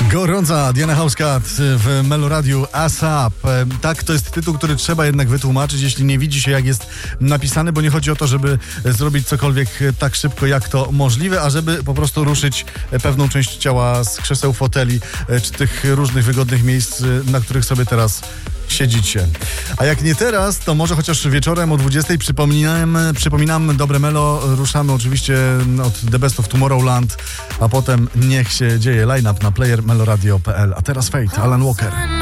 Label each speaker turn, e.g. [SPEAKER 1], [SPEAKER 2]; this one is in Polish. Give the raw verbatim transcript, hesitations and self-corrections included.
[SPEAKER 1] Gorąca Diana Hauska w Meloradiu ASAP. Tak, to jest tytuł, który trzeba jednak wytłumaczyć, jeśli nie widzi się, jak jest napisany, bo nie chodzi o to, żeby zrobić cokolwiek tak szybko, jak to możliwe, a żeby po prostu ruszyć pewną część ciała z krzeseł, foteli, czy tych różnych wygodnych miejsc, na których sobie teraz siedzicie. A jak nie teraz, to może chociaż wieczorem o dwudziestej przypominam, przypominam dobre melo. Ruszamy oczywiście od The Best of Tomorrowland, a potem niech się dzieje. Line-up na player meloradio kropka p l. A teraz Fate, Alan Walker.